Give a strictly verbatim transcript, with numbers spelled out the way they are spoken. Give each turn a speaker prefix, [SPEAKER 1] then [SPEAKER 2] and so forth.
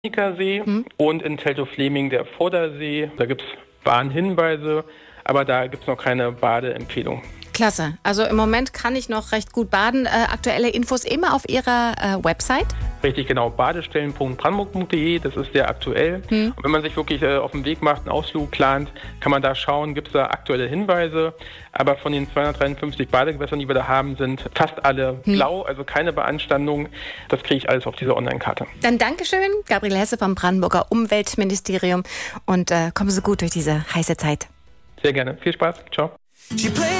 [SPEAKER 1] See hm. und in Teltow-Fleming der Vordersee. Da gibt es Bahnhinweise, aber da gibt es noch keine Badeempfehlung.
[SPEAKER 2] Klasse. Also im Moment kann ich noch recht gut baden. Äh, aktuelle Infos immer auf Ihrer äh, Website?
[SPEAKER 1] Richtig, genau. badestellen punkt brandenburg punkt de, das ist sehr aktuell. Hm. Und wenn man sich wirklich äh, auf den Weg macht, einen Ausflug plant, kann man da schauen, gibt es da aktuelle Hinweise. Aber von den zweihundertdreiundfünfzig Badegewässern, die wir da haben, sind fast alle hm. blau, also keine Beanstandung. Das kriege ich alles auf dieser Online-Karte.
[SPEAKER 2] Dann Dankeschön, Gabriel Hesse vom Brandenburger Umweltministerium. Und äh, kommen Sie gut durch diese heiße Zeit.
[SPEAKER 1] Sehr gerne. Viel Spaß. Ciao.